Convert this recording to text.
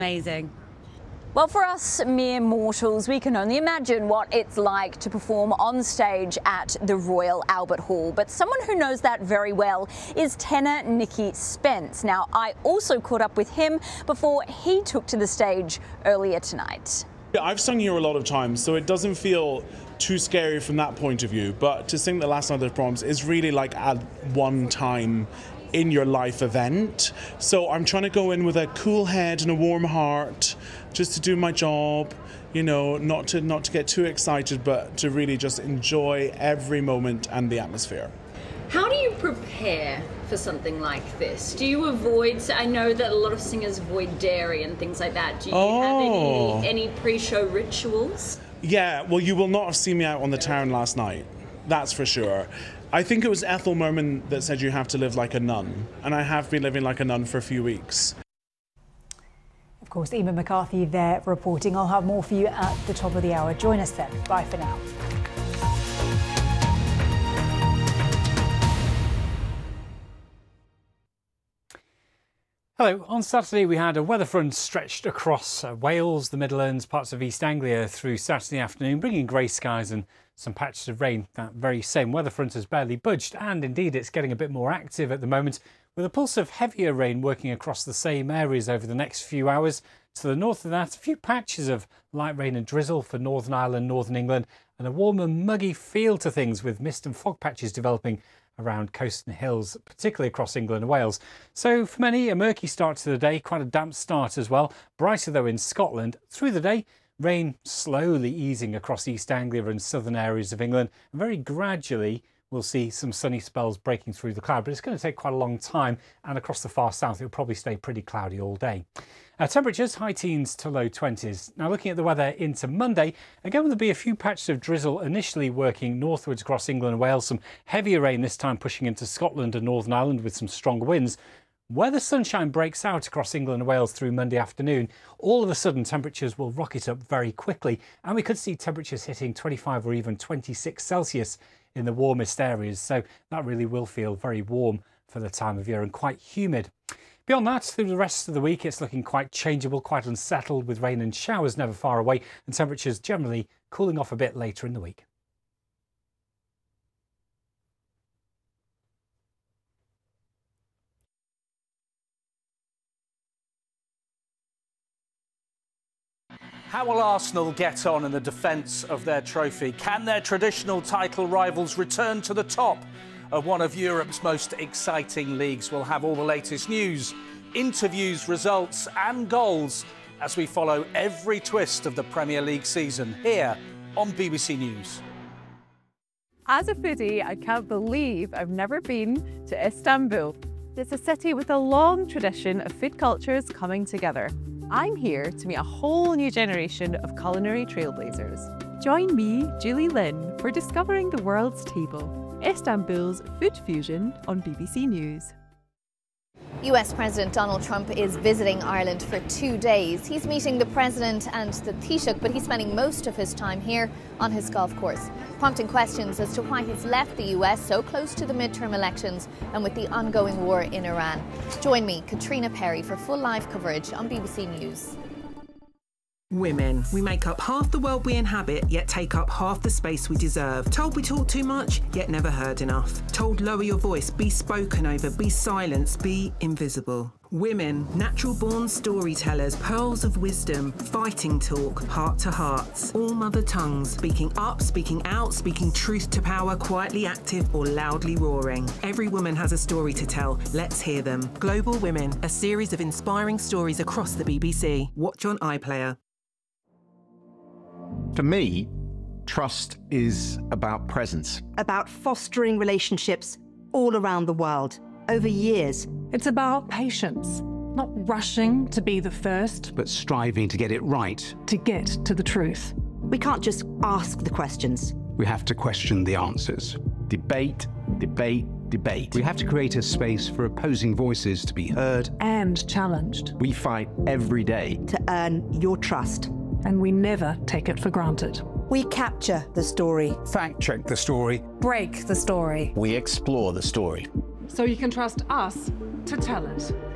Amazing. Well, for us mere mortals, we can only imagine what it's like to perform on stage at the Royal Albert Hall. But someone who knows that very well is tenor Nicky Spence. Now, I also caught up with him before he took to the stage earlier tonight. Yeah, I've sung here a lot of times, so it doesn't feel too scary from that point of view. But to sing the last night of the proms is really like a one-time in your life event. So I'm trying to go in with a cool head and a warm heart, just to do my job, you know, not to get too excited, but to really just enjoy every moment and the atmosphere. How do you prepare for something like this? Do you avoid, I know that a lot of singers avoid dairy and things like that. Do you have any pre-show rituals? Yeah, well, you will not have seen me out on the town last night, that's for sure. I think it was Ethel Merman that said you have to live like a nun, and I have been living like a nun for a few weeks. Of course, Emma McCarthy there reporting. I'll have more for you at the top of the hour. Join us then. Bye for now. Hello. On Saturday we had a weather front stretched across Wales, the Midlands, parts of East Anglia through Saturday afternoon, bringing grey skies and some patches of rain. That very same weather front has barely budged, and indeed it's getting a bit more active at the moment, with a pulse of heavier rain working across the same areas over the next few hours. To the north of that, a few patches of light rain and drizzle for Northern Ireland, Northern England, and a warmer, muggy feel to things with mist and fog patches developing around coast and hills, particularly across England and Wales. So for many, a murky start to the day, quite a damp start as well. Brighter though in Scotland. Through the day, rain slowly easing across East Anglia and southern areas of England. And very gradually, we'll see some sunny spells breaking through the cloud, but it's going to take quite a long time. And across the far south, it'll probably stay pretty cloudy all day. Temperatures, high teens to low 20s. Now looking at the weather into Monday, again there'll be a few patches of drizzle initially working northwards across England and Wales. Some heavier rain this time pushing into Scotland and Northern Ireland with some stronger winds. Where the sunshine breaks out across England and Wales through Monday afternoon, all of a sudden temperatures will rocket up very quickly, and we could see temperatures hitting 25 or even 26 Celsius in the warmest areas. So that really will feel very warm for the time of year and quite humid. Beyond that, through the rest of the week, it's looking quite changeable, quite unsettled, with rain and showers never far away, and temperatures generally cooling off a bit later in the week. How will Arsenal get on in the defence of their trophy? Can their traditional title rivals return to the top of one of Europe's most exciting leagues? We'll have all the latest news, interviews, results and goals as we follow every twist of the Premier League season here on BBC News. As a foodie, I can't believe I've never been to Istanbul. It's a city with a long tradition of food cultures coming together. I'm here to meet a whole new generation of culinary trailblazers. Join me, Julie Lynn, for discovering the world's table. Istanbul's food fusion on BBC News. US President Donald Trump is visiting Ireland for 2 days. He's meeting the President and the Taoiseach, but he's spending most of his time here on his golf course, prompting questions as to why he's left the US so close to the midterm elections and with the ongoing war in Iran. Join me, Katrina Perry, for full live coverage on BBC News. Women. We make up half the world we inhabit, yet take up half the space we deserve. Told we talk too much, yet never heard enough. Told lower your voice, be spoken over, be silenced, be invisible. Women, natural-born storytellers, pearls of wisdom, fighting talk, heart to hearts, all mother tongues, speaking up, speaking out, speaking truth to power, quietly active or loudly roaring. Every woman has a story to tell. Let's hear them. Global Women, a series of inspiring stories across the BBC. Watch on iPlayer. For me, trust is about presence. About fostering relationships all around the world, over years. It's about patience, not rushing to be the first, but striving to get it right. To get to the truth. We can't just ask the questions. We have to question the answers. Debate, debate, debate. We have to create a space for opposing voices to be heard and challenged. We fight every day to earn your trust. And we never take it for granted. We capture the story. Fact-check the story. Break the story. We explore the story. So you can trust us to tell it.